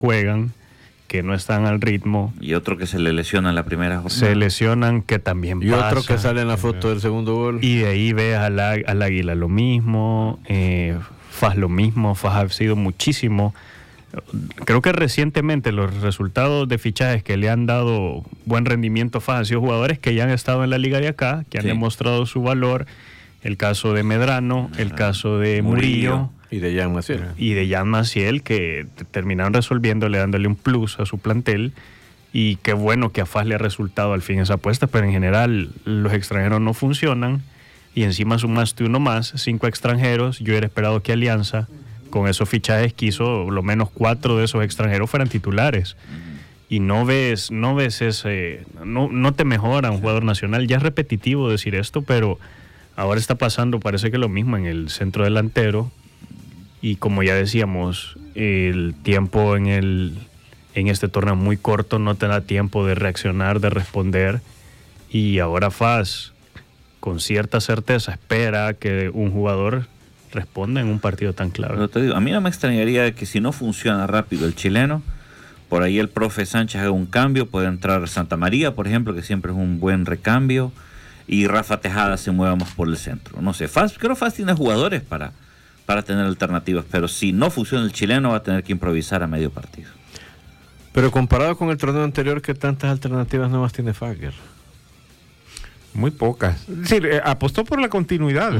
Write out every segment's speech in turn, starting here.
juegan, que no están al ritmo. Y otro que se le lesiona en la primera jornada. Se lesionan, que también y pasa. otro que sale en la foto del segundo gol. Y de ahí ves al Águila lo mismo, Faz lo mismo. Faz ha sido muchísimo. Creo que recientemente los resultados de fichajes que le han dado buen rendimiento a Faz han sido jugadores que ya han estado en la liga de acá, que han demostrado su valor. El caso de Medrano, el caso de Murillo. Y de Jan Maciel. Y de Jan Maciel, que terminaron resolviéndole, dándole un plus a su plantel. Y qué bueno que a Faz le ha resultado al fin esa apuesta, pero en general los extranjeros no funcionan. Y encima sumaste uno más, 5 extranjeros. Yo hubiera esperado que Alianza, con esos fichajes que hizo, lo menos 4 de esos extranjeros fueran titulares. Y no ves ese, no te mejora un jugador nacional. Ya es repetitivo decir esto, pero ahora está pasando, parece que lo mismo en el centro delantero. Y como ya decíamos, el tiempo en este torneo es muy corto, no te da tiempo de reaccionar, de responder. Y ahora Faz, con cierta certeza, espera que un jugador responda en un partido tan clave. Pero te digo, a mí no me extrañaría que si no funciona rápido el chileno, por ahí el profe Sánchez haga un cambio, puede entrar Santa María, por ejemplo, que siempre es un buen recambio, y Rafa Tejada se mueva más por el centro. No sé, creo que Faz tiene jugadores para tener alternativas, pero si no funciona el chileno va a tener que improvisar a medio partido. Pero comparado con el torneo anterior, ¿qué tantas alternativas nuevas tiene Fagger? Muy pocas. Sí, apostó por la continuidad.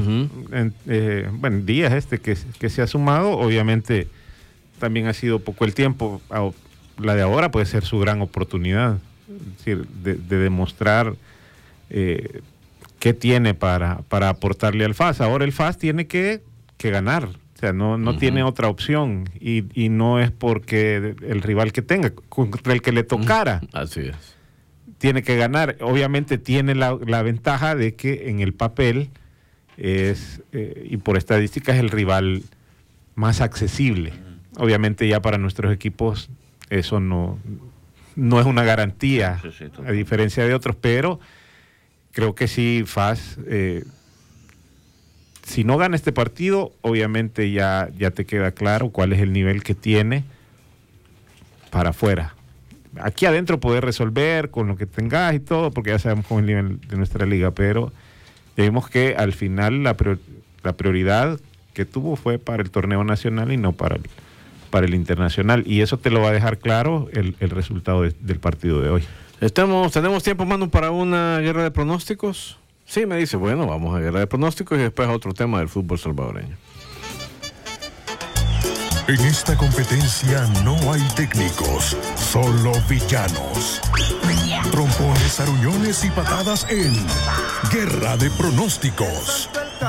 Díaz que se ha sumado, obviamente también ha sido poco el tiempo. La de ahora puede ser su gran oportunidad, es decir, de demostrar qué tiene para aportarle al Faz. Ahora el Faz tiene que ganar, o sea, no tiene otra opción, y no es porque el rival que tenga, contra el que le tocara. Así es. Tiene que ganar. Obviamente tiene la ventaja de que en el papel es, y por estadística, es el rival más accesible. Obviamente ya para nuestros equipos eso no es una garantía, a diferencia de otros, pero creo que sí, Faz, si no gana este partido, obviamente ya te queda claro cuál es el nivel que tiene para afuera. Aquí adentro poder resolver con lo que tengas y todo, porque ya sabemos con el nivel de nuestra liga, pero vemos que al final la prioridad que tuvo fue para el torneo nacional y no para el internacional, y eso te lo va a dejar claro el resultado del partido de hoy. ¿Tenemos tiempo, Manu, para una guerra de pronósticos? Sí, me dice, bueno, vamos a guerra de pronósticos y después a otro tema del fútbol salvadoreño. En esta competencia no hay técnicos, solo villanos. Trompones, aruñones y patadas en Guerra de Pronósticos.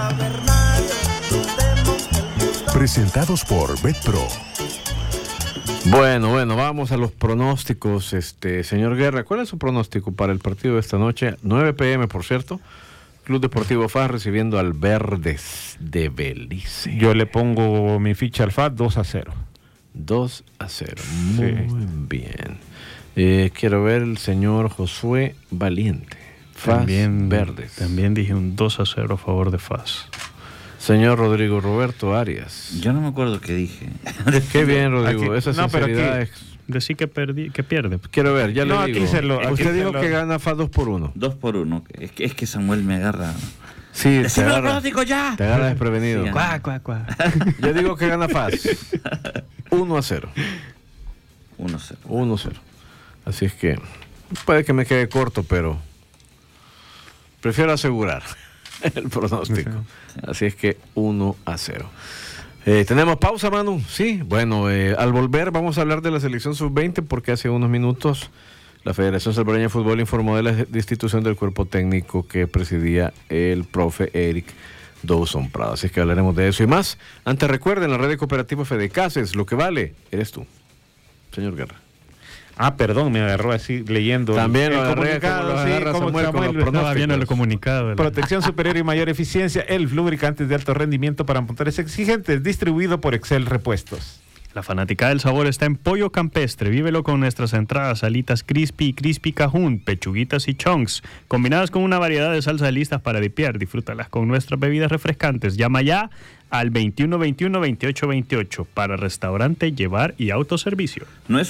Presentados por BetPro. Bueno, vamos a los pronósticos. Señor Guerra, ¿cuál es su pronóstico para el partido de esta noche? 9 p.m., por cierto. Club Deportivo FAS recibiendo al Verdes de Belice. Yo le pongo mi ficha al FAS 2-0. 2-0. Muy bien. Quiero ver el señor Josué Valiente. FAS también, Verdes. También dije un 2-0 a favor de FAS. Señor Rodrigo Roberto Arias. Yo no me acuerdo qué dije. Qué bien, Rodrigo. Aquí, esa sinceridad es... Decir que pierde. Quiero ver, ya no, le digo. Usted dijo que gana FAS 2-1. 2-1. Es que Samuel me agarra. Sí, ¡decime el pronóstico ya! Te agarra desprevenido. Sí, Cuá. Yo digo que gana FAS 1-0. 1-0. Así es que puede que me quede corto, pero prefiero asegurar el pronóstico. Así es que 1-0. ¿Tenemos pausa, Manu? Sí. Bueno, al volver vamos a hablar de la selección sub-20, porque hace unos minutos la Federación Salvadoreña de Fútbol informó de la destitución del cuerpo técnico que presidía el profe Eric Dawson Prado. Así es que hablaremos de eso y más. Antes, recuerden, la red de cooperativa Fedecases, lo que vale eres tú, señor Guerra. Perdón, me agarró así leyendo. También lo agarré como Samuel estaba viendo el comunicado. Protección superior y mayor eficiencia, ELF, lubricantes de alto rendimiento para motores exigentes, distribuido por Excel Repuestos. La fanática del sabor está en Pollo Campestre. Vívelo con nuestras entradas, alitas crispy y crispy cajún, pechuguitas y chunks, combinadas con una variedad de salsas listas para dipear. Disfrútalas con nuestras bebidas refrescantes. Llama ya al 2121-2828 para restaurante, llevar y autoservicio. No es